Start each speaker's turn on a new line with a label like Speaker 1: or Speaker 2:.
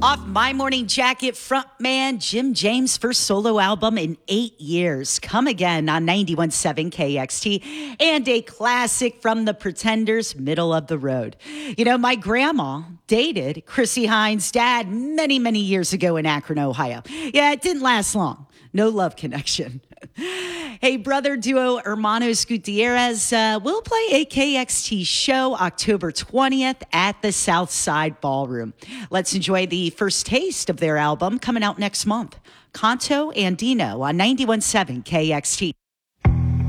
Speaker 1: Off My Morning Jacket frontman Jim James' first solo album in 8 years. Come Again on 91.7 KXT. And a classic from The Pretenders, Middle of the Road. You know, my grandma dated Chrissie Hynde's dad many, many years ago in Akron, Ohio. Yeah, it didn't last long. No love connection. Hey, brother duo Hermanos Gutierrez will play a KXT show October 20th at the Southside Ballroom. Let's enjoy the first taste of their album coming out next month. Canto Andino on 91.7 KXT.